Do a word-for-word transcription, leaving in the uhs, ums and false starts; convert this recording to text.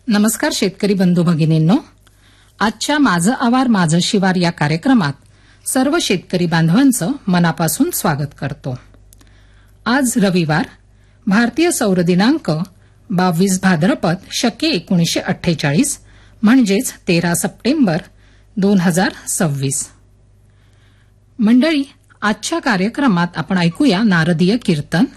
नमस्कार शेतकरी बंधू भगिनींनो, आजच्या माझं आवार माझं शिवार या कार्यक्रमात सर्व शेतकरी बांधवांचं मनापासून स्वागत करतो। आज रविवार, भारतीय सौर दिनांक बावीस भाद्रपद शके एकोणीसशे अठ्ठेचाळीस म्हणजेच तेरा सप्टेंबर दोन हजार सव्वीस। मंडळी, आजच्या कार्यक्रमात आपण ऐकूया नारदीय कीर्तन,